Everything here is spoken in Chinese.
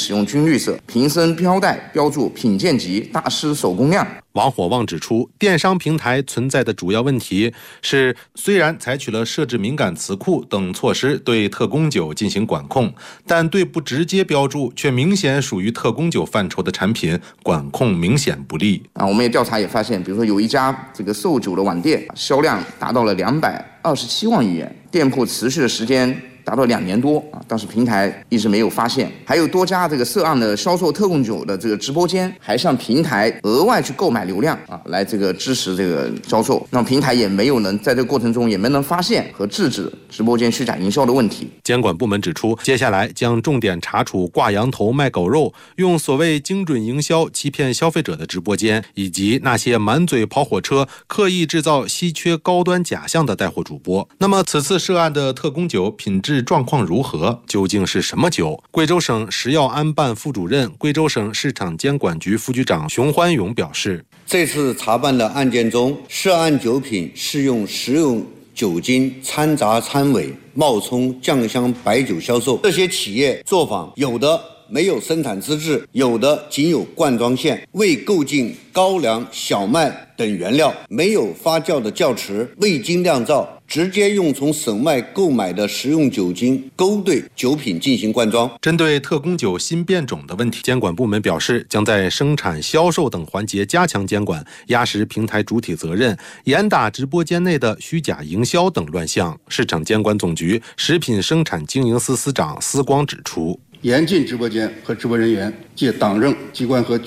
使用军绿色，瓶身标带标注品鉴级大师手工量。 王火旺指出，电商平台存在的主要问题是，虽然采取了设置敏感词库等措施对特供酒进行管控，但对不直接标注却明显属于特供酒范畴的产品，管控明显不力。 我们调查也发现，比如说有一家这个售酒的网店，销量达到了227万余元，店铺持续的时间达到2年多但是平台一直没有发现。还有多家这个涉案的销售特供酒的这个直播间，还向平台额外去购买流量来这个支持这个销售，那平台也没有能在这个过程中也没能发现和制止直播间虚假营销的问题。 监管部门指出，接下来将重点查处挂羊头卖狗肉、用所谓精准营销欺骗消费者的直播间，以及那些满嘴跑火车、刻意制造稀缺高端假象的带货主播。那么此次涉案的特供酒品质状况如何？究竟是什么酒？贵州省食药安办副主任、贵州省市场监管局副局长熊欢勇表示， 这次查办的案件中，涉案酒品是用食用酒精掺杂掺伪、冒充酱香白酒销售。这些企业作坊有的没有生产资质，有的仅有灌装线，未购进高粱、小麦等原料，没有发酵的窖池，未经酿造，直接用从省外购买的食用酒精勾兑酒品进行灌装。 针对特供酒新变种的问题，监管部门表示，将在生产、销售等环节加强监管，压实平台主体责任，严打直播间内的虚假营销等乱象。市场监管总局食品生产经营司司长司光指出， 严禁直播间和直播人员借党政机关和